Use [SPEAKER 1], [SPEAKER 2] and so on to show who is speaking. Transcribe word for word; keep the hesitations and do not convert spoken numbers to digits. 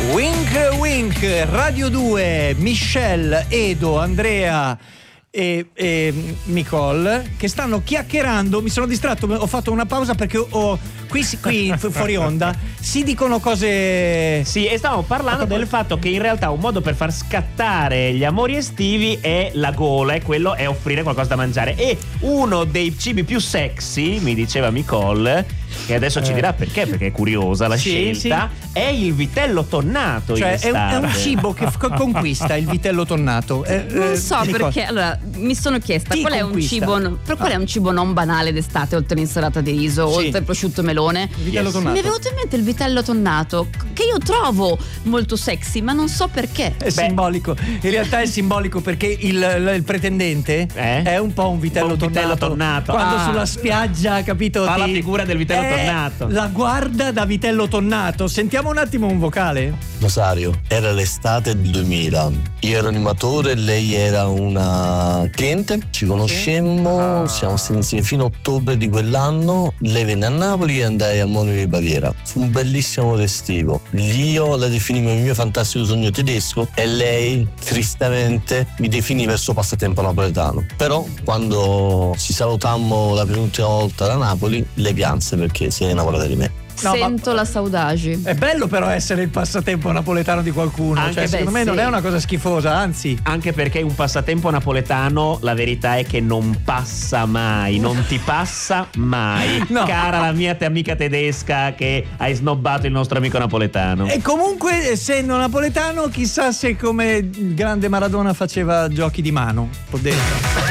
[SPEAKER 1] Wink Wink, Radio due, Michelle, Edo, Andrea e, e Nicole che stanno chiacchierando. Mi sono distratto, ho fatto una pausa perché ho qui, qui fuori onda si dicono cose.
[SPEAKER 2] Sì, e stavamo parlando del fatto che in realtà un modo per far scattare gli amori estivi è la gola, e quello è offrire qualcosa da mangiare. E uno dei cibi più sexy, mi diceva Nicole, che adesso eh. ci dirà perché, perché è curiosa la
[SPEAKER 1] sì,
[SPEAKER 2] scelta, sì. È il vitello tonnato.
[SPEAKER 1] Cioè è un, è un cibo che f- conquista il vitello tonnato. Eh,
[SPEAKER 3] non so
[SPEAKER 1] eh,
[SPEAKER 3] perché, allora mi sono chiesta qual è, un cibo, per qual è un cibo non banale d'estate oltre l'insalata di riso, sì. oltre il prosciutto melone.
[SPEAKER 1] Il vitello yes. tonnato.
[SPEAKER 3] Mi è venuto in mente il vitello tonnato, che io trovo molto sexy, ma non so perché.
[SPEAKER 1] È Beh. simbolico. In realtà è simbolico perché il, il, il pretendente eh? è un po' un vitello, un tonnato. vitello tonnato. Quando ah. sulla spiaggia, capito?
[SPEAKER 2] Fa
[SPEAKER 1] ti...
[SPEAKER 2] la figura del vitello
[SPEAKER 1] è
[SPEAKER 2] tonnato.
[SPEAKER 1] La guarda da vitello tonnato. Sentiamo un attimo un vocale.
[SPEAKER 4] Rosario, era l'estate del duemila. Io ero animatore e lei era una cliente. Ci conoscemmo, sì. siamo stati insieme fino a ottobre di quell'anno. Lei venne a Napoli e andai a Monte di Baviera. Fu un bellissimo amore estivo. Io la definivo il mio fantastico sogno tedesco e lei, tristamente, mi definiva il suo passatempo napoletano. Però quando ci salutammo la penultima volta da Napoli, le pianse perché si è innamorata di me.
[SPEAKER 1] No,
[SPEAKER 3] Sento la saudagi.
[SPEAKER 1] È bello però essere il passatempo napoletano di qualcuno.
[SPEAKER 2] Anche
[SPEAKER 1] cioè,
[SPEAKER 3] beh,
[SPEAKER 1] secondo me
[SPEAKER 3] sì.
[SPEAKER 1] non è una cosa schifosa, anzi.
[SPEAKER 2] Anche perché un passatempo napoletano, la verità è che non passa mai, non ti passa mai. No. Cara la mia te amica tedesca che hai snobbato il nostro amico napoletano.
[SPEAKER 1] E comunque, essendo napoletano, chissà se come il grande Maradona faceva giochi di mano. Ho detto.